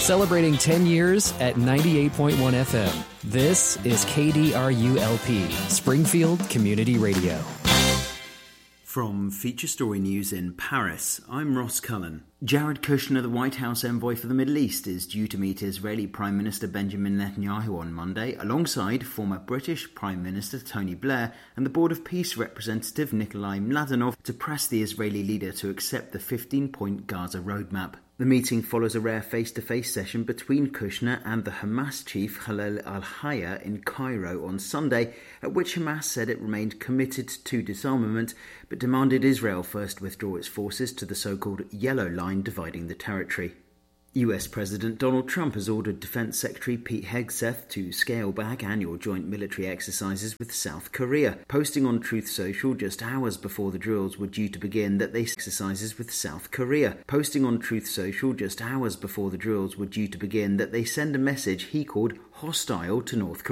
Celebrating 10 years at 98.1 FM. This is KDRU-LP, Springfield Community Radio. From Feature Story News in Paris, I'm Ross Cullen. Jared Kushner, the White House envoy for the Middle East, is due to meet Israeli Prime Minister Benjamin Netanyahu on Monday, alongside former British Prime Minister Tony Blair and the Board of Peace representative Nikolai Mladenov, to press the Israeli leader to accept the 15-point Gaza roadmap. The meeting follows a rare face-to-face session between Kushner and the Hamas chief Khalil al-Hayya in Cairo on Sunday, at which Hamas said it remained committed to disarmament, but demanded Israel first withdraw its forces to the so-called Yellow Line dividing the territory. US President Donald Trump has ordered Defense Secretary Pete Hegseth to scale back annual joint military exercises with South Korea, posting on Truth Social just hours before the drills were due to begin that they send a message he called hostile to North Korea.